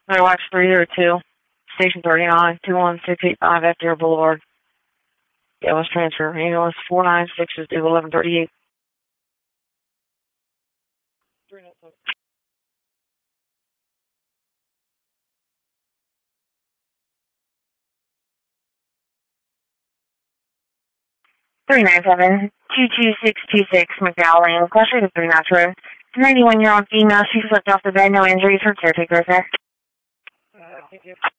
Watch 302, Station 39, 21685 FDR Boulevard. Yeah, let's transfer. Ambulance 496 is due 1138. 397-22626 McDowell, closer to 3 Metro. 91-year-old female, she's flipped off the bed, no injuries, her caretaker is there. Thank you.